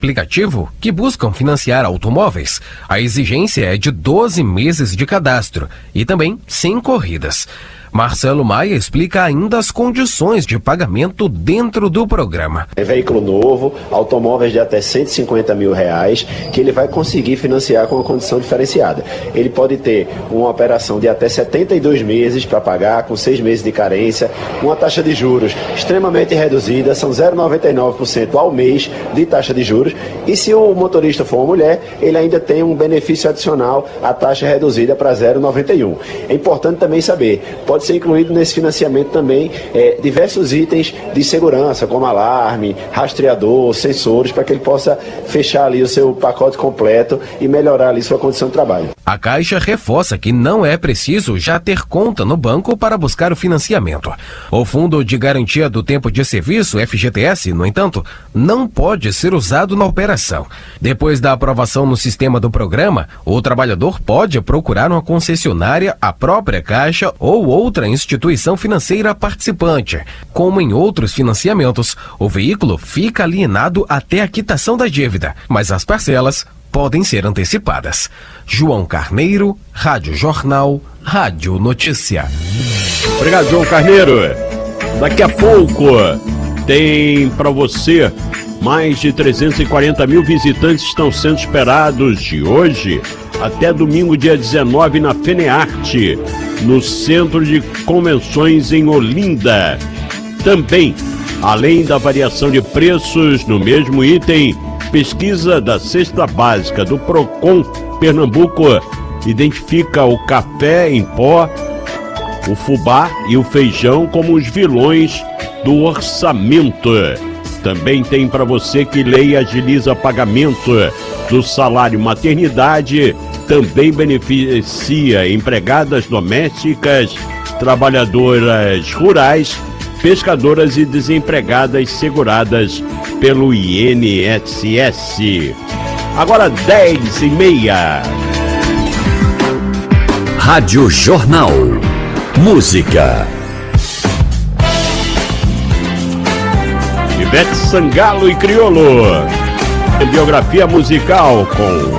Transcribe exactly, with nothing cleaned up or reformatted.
aplicativo que buscam financiar automóveis. A exigência é de doze meses de cadastro e também sem corridas. Marcelo Maia explica ainda as condições de pagamento dentro do programa. É veículo novo, automóveis de até cento e cinquenta mil reais, que ele vai conseguir financiar com uma condição diferenciada. Ele pode ter uma operação de até setenta e dois meses para pagar, com seis meses de carência, uma taxa de juros extremamente reduzida, são zero vírgula noventa e nove por cento ao mês de taxa de juros. E se o motorista for uma mulher, ele ainda tem um benefício adicional, a taxa reduzida para zero vírgula noventa e um. É importante também saber, pode ser incluído nesse financiamento também é, diversos itens de segurança, como alarme, rastreador, sensores, para que ele possa fechar ali o seu pacote completo e melhorar ali sua condição de trabalho. A Caixa reforça que não é preciso já ter conta no banco para buscar o financiamento. O Fundo de Garantia do Tempo de Serviço, F G T S, no entanto, não pode ser usado na operação. Depois da aprovação no sistema do programa, o trabalhador pode procurar uma concessionária, a própria Caixa ou outra instituição financeira participante. Como em outros financiamentos, o veículo fica alienado até a quitação da dívida, mas as parcelas podem ser antecipadas. João Carneiro, Rádio Jornal, Rádio Notícia. Obrigado, João Carneiro. Daqui a pouco tem para você mais de trezentos e quarenta mil visitantes estão sendo esperados de hoje até domingo, dia dezenove, na FENEARTE, no Centro de Convenções em Olinda. Também, além da variação de preços no mesmo item, pesquisa da cesta básica do Procon Pernambuco identifica o café em pó, o fubá e o feijão como os vilões do orçamento. Também tem para você que lei agiliza pagamento do salário maternidade, também beneficia empregadas domésticas, trabalhadoras rurais, pescadoras e desempregadas seguradas pelo I N S S. Agora dez e meia. Rádio Jornal. Música. Ivete Sangalo e Criolo. Biografia musical com